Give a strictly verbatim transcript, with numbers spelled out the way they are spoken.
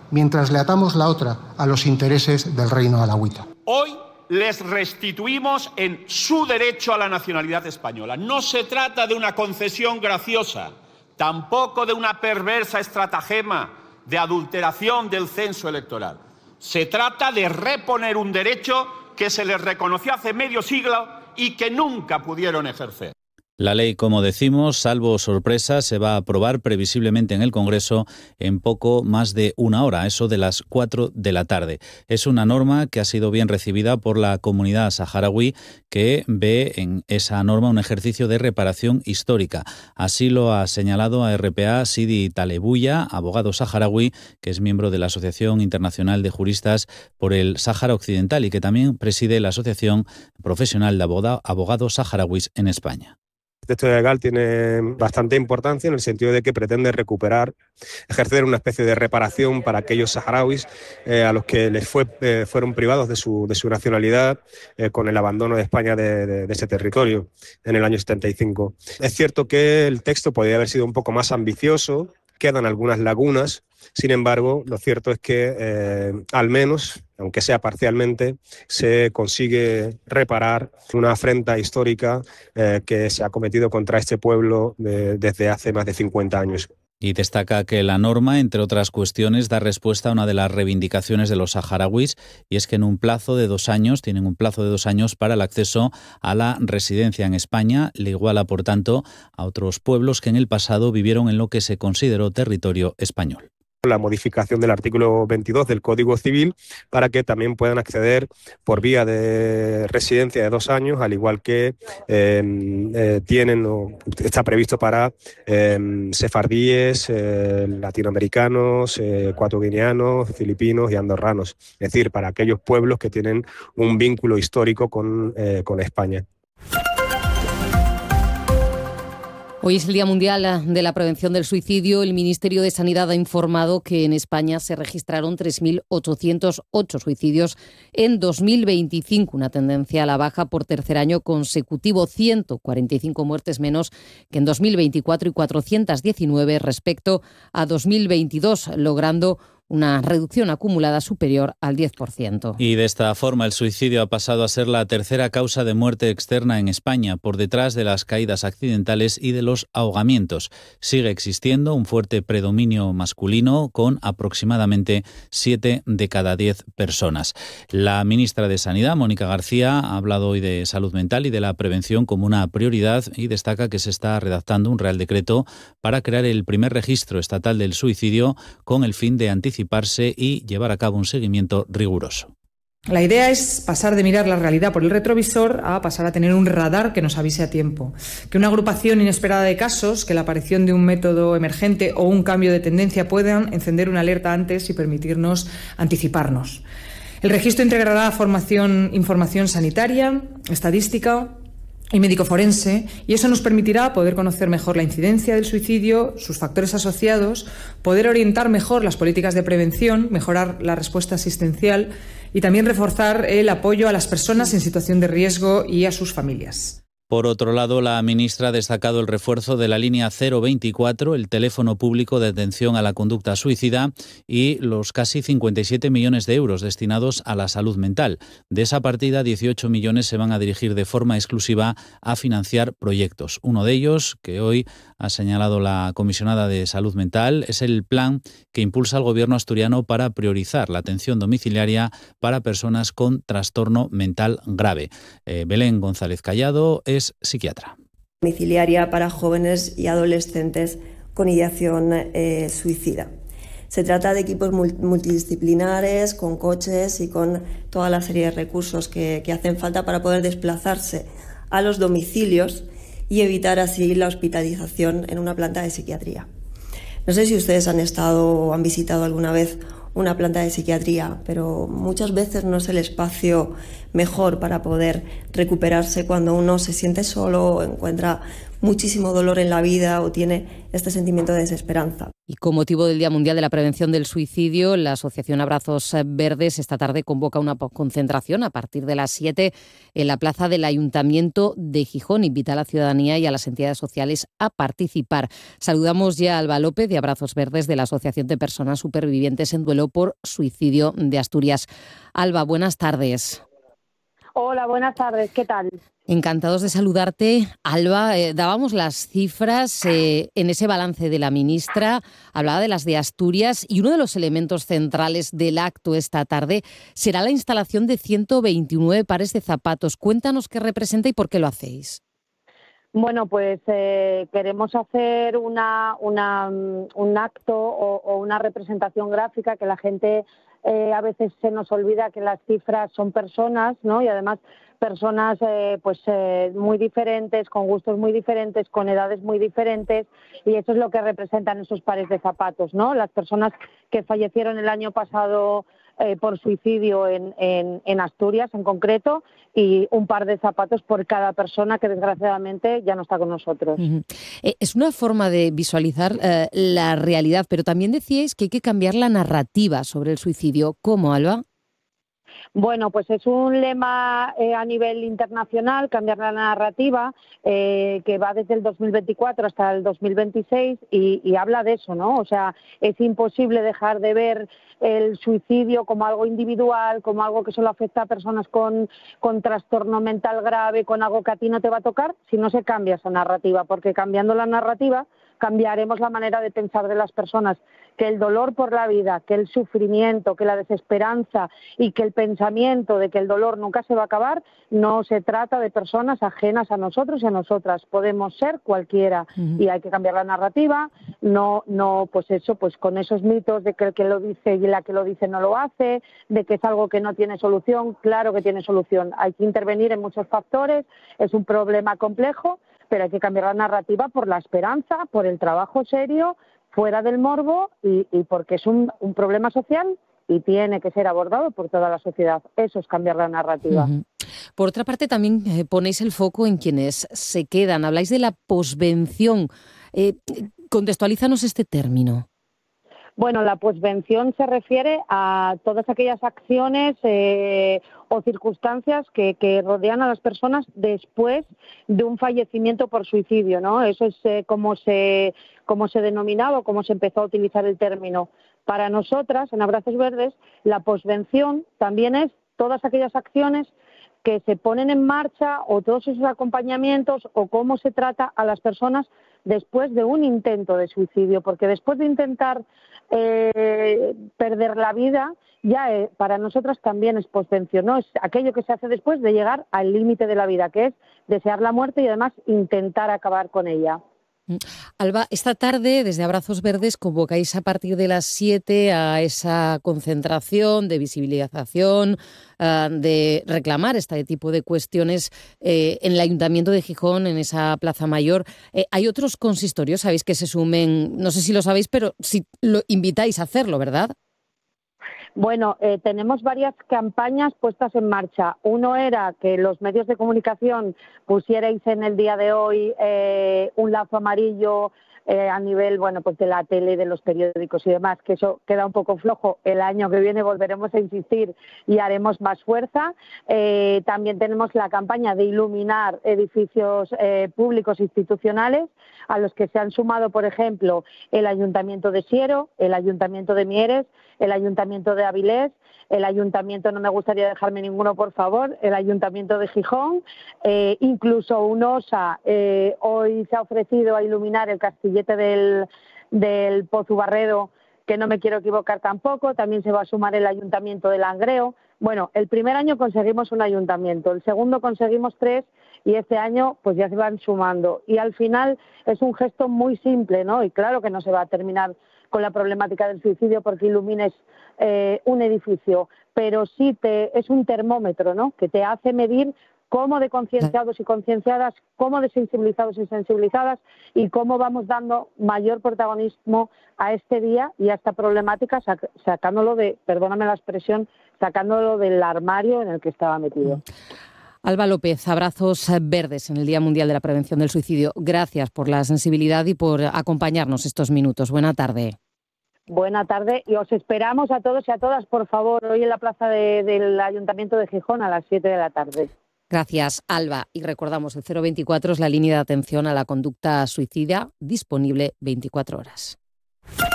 mientras le atamos la otra a los intereses del reino alauita. Hoy les restituimos en su derecho a la nacionalidad española. No se trata de una concesión graciosa, tampoco de una perversa estratagema de adulteración del censo electoral. Se trata de reponer un derecho que se les reconoció hace medio siglo y que nunca pudieron ejercer. La ley, como decimos, salvo sorpresa, se va a aprobar previsiblemente en el Congreso en poco más de una hora, eso de las cuatro de la tarde. Es una norma que ha sido bien recibida por la comunidad saharaui, que ve en esa norma un ejercicio de reparación histórica. Así lo ha señalado a R P A Sidi Talebuya, abogado saharaui, que es miembro de la Asociación Internacional de Juristas por el Sáhara Occidental y que también preside la Asociación Profesional de Abogados Saharauis en España. El texto legal tiene bastante importancia en el sentido de que pretende recuperar, ejercer una especie de reparación para aquellos saharauis eh, a los que les fue, eh, fueron privados de su, de su nacionalidad eh, con el abandono de España de, de, de ese territorio en el año setenta y cinco. Es cierto que el texto podría haber sido un poco más ambicioso, quedan algunas lagunas. Sin embargo, lo cierto es que eh, al menos, aunque sea parcialmente, se consigue reparar una afrenta histórica eh, que se ha cometido contra este pueblo de, desde hace más de cincuenta años. Y destaca que la norma, entre otras cuestiones, da respuesta a una de las reivindicaciones de los saharauis, y es que en un plazo de dos años, tienen un plazo de dos años para el acceso a la residencia en España, le iguala, por tanto, a otros pueblos que en el pasado vivieron en lo que se consideró territorio español. La modificación del artículo veintidós del Código Civil para que también puedan acceder por vía de residencia de dos años, al igual que eh, eh, tienen o está previsto para eh, sefardíes, eh, latinoamericanos, eh, ecuatoguineanos, filipinos y andorranos, es decir, para aquellos pueblos que tienen un vínculo histórico con, eh, con España. Hoy es el Día Mundial de la Prevención del Suicidio. El Ministerio de Sanidad ha informado que en España se registraron tres mil ochocientos ocho suicidios en dos mil veinticinco, una tendencia a la baja por tercer año consecutivo, ciento cuarenta y cinco muertes menos que en dos mil veinticuatro y cuatrocientos diecinueve respecto a dos mil veintidós, logrando una reducción acumulada superior al diez por ciento. Y de esta forma el suicidio ha pasado a ser la tercera causa de muerte externa en España, por detrás de las caídas accidentales y de los ahogamientos. Sigue existiendo un fuerte predominio masculino, con aproximadamente siete de cada diez personas. La ministra de Sanidad, Mónica García, ha hablado hoy de salud mental y de la prevención como una prioridad, y destaca que se está redactando un Real Decreto para crear el primer registro estatal del suicidio, con el fin de anticipar y llevar a cabo un seguimiento riguroso. La idea es pasar de mirar la realidad por el retrovisor a pasar a tener un radar que nos avise a tiempo. Que una agrupación inesperada de casos, que la aparición de un método emergente o un cambio de tendencia puedan encender una alerta antes y permitirnos anticiparnos. El registro integrará formación, información sanitaria, estadística y médico forense, y eso nos permitirá poder conocer mejor la incidencia del suicidio, sus factores asociados, poder orientar mejor las políticas de prevención, mejorar la respuesta asistencial y también reforzar el apoyo a las personas en situación de riesgo y a sus familias. Por otro lado, la ministra ha destacado el refuerzo de la línea cero veinticuatro, el teléfono público de atención a la conducta suicida, y los casi cincuenta y siete millones de euros destinados a la salud mental. De esa partida, dieciocho millones se van a dirigir de forma exclusiva a financiar proyectos. Uno de ellos, que hoy ha señalado la comisionada de salud mental, es el plan que impulsa el gobierno asturiano para priorizar la atención domiciliaria para personas con trastorno mental grave. Eh, Belén González Callado es psiquiatra. Domiciliaria para jóvenes y adolescentes con ideación eh, suicida. Se trata de equipos multidisciplinares, con coches y con toda la serie de recursos que, que hacen falta para poder desplazarse a los domicilios y evitar así la hospitalización en una planta de psiquiatría. No sé si ustedes han estado o han visitado alguna vez una planta de psiquiatría, pero muchas veces no es el espacio mejor para poder recuperarse cuando uno se siente solo o encuentra muchísimo dolor en la vida o tiene este sentimiento de desesperanza. Y con motivo del Día Mundial de la Prevención del Suicidio, la Asociación Abrazos Verdes esta tarde convoca una concentración a partir de las siete en la plaza del Ayuntamiento de Gijón. Invita a la ciudadanía y a las entidades sociales a participar. Saludamos ya a Alba López de Abrazos Verdes de la Asociación de Personas Supervivientes en Duelo por Suicidio de Asturias. Alba, buenas tardes. Hola, buenas tardes, ¿qué tal? Encantados de saludarte. Alba, eh, dábamos las cifras eh, en ese balance de la ministra, hablaba de las de Asturias y uno de los elementos centrales del acto esta tarde será la instalación de ciento veintinueve pares de zapatos. Cuéntanos qué representa y por qué lo hacéis. Bueno, pues eh, queremos hacer una, una, un acto o, o una representación gráfica que la gente eh, a veces se nos olvida que las cifras son personas, ¿no? Y además personas eh, pues eh, muy diferentes, con gustos muy diferentes, con edades muy diferentes, y eso es lo que representan esos pares de zapatos, ¿no? Las personas que fallecieron el año pasado eh, por suicidio en, en, en Asturias en concreto, y un par de zapatos por cada persona que desgraciadamente ya no está con nosotros. Uh-huh. Eh, es una forma de visualizar eh, la realidad, pero también decíais que hay que cambiar la narrativa sobre el suicidio. ¿Cómo, Alba? Bueno, pues es un lema eh, a nivel internacional, cambiar la narrativa, eh, que va desde el dos mil veinticuatro hasta el dos mil veintiséis y, y habla de eso, ¿no? O sea, es imposible dejar de ver el suicidio como algo individual, como algo que solo afecta a personas con, con trastorno mental grave, con algo que a ti no te va a tocar, si no se cambia esa narrativa, porque cambiando la narrativa cambiaremos la manera de pensar de las personas, que el dolor por la vida, que el sufrimiento, que la desesperanza y que el pensamiento de que el dolor nunca se va a acabar, no se trata de personas ajenas a nosotros y a nosotras. Podemos ser cualquiera uh-huh. y hay que cambiar la narrativa, no, no, pues eso, pues con esos mitos de que el que lo dice y la que lo dice no lo hace, de que es algo que no tiene solución. Claro que tiene solución. Hay que intervenir en muchos factores, es un problema complejo, pero hay que cambiar la narrativa por la esperanza, por el trabajo serio, fuera del morbo y, y porque es un, un problema social y tiene que ser abordado por toda la sociedad. Eso es cambiar la narrativa. Uh-huh. Por otra parte, también eh, ponéis el foco en quienes se quedan. Habláis de la posvención. Eh, contextualízanos este término. Bueno, la posvención se refiere a todas aquellas acciones eh, o circunstancias que, que rodean a las personas después de un fallecimiento por suicidio, ¿no? Eso es eh, como se como se denominaba o como se empezó a utilizar el término. Para nosotras, en Abrazos Verdes, la posvención también es todas aquellas acciones que se ponen en marcha o todos esos acompañamientos o cómo se trata a las personas después de un intento de suicidio, porque después de intentar eh, perder la vida, ya eh, para nosotras también es posvención, ¿no? Es aquello que se hace después de llegar al límite de la vida, que es desear la muerte y además intentar acabar con ella. Alba, esta tarde desde Abrazos Verdes convocáis a partir de las siete a esa concentración de visibilización, uh, de reclamar este tipo de cuestiones eh, en el Ayuntamiento de Gijón, en esa Plaza Mayor. Eh, ¿Hay otros consistorios, sabéis, que se sumen? No sé si lo sabéis, pero si lo invitáis a hacerlo, ¿verdad? Bueno, eh, tenemos varias campañas puestas en marcha. Uno era que los medios de comunicación pusierais en el día de hoy eh, un lazo amarillo eh, a nivel, bueno, pues de la tele, de los periódicos y demás, que eso queda un poco flojo. El año que viene volveremos a insistir y haremos más fuerza. Eh, también tenemos la campaña de iluminar edificios eh, públicos institucionales, a los que se han sumado, por ejemplo, el Ayuntamiento de Siero, el Ayuntamiento de Mieres, el Ayuntamiento de Avilés, el Ayuntamiento, no me gustaría dejarme ninguno, por favor, el Ayuntamiento de Gijón, eh, incluso UNOSA eh, hoy se ha ofrecido a iluminar el castillete del, del Pozu Barredo, que no me quiero equivocar tampoco, también se va a sumar el Ayuntamiento de Langreo. Bueno, el primer año conseguimos un ayuntamiento, el segundo conseguimos tres y este año pues ya se van sumando. Y al final es un gesto muy simple, ¿no? Y claro que no se va a terminar con la problemática del suicidio porque ilumines eh, un edificio, pero sí te, es un termómetro, ¿no? Que te hace medir cómo de concienciados y concienciadas, cómo de sensibilizados y sensibilizadas y cómo vamos dando mayor protagonismo a este día y a esta problemática, sac- sacándolo de, perdóname la expresión, sacándolo del armario en el que estaba metido. Alba López, abrazos verdes en el Día Mundial de la Prevención del Suicidio. Gracias por la sensibilidad y por acompañarnos estos minutos. Buena tarde. Buena tarde y os esperamos a todos y a todas, por favor, hoy en la plaza de, del Ayuntamiento de Gijón a las siete de la tarde. Gracias, Alba. Y recordamos, el cero veinticuatro es la línea de atención a la conducta suicida, disponible veinticuatro horas.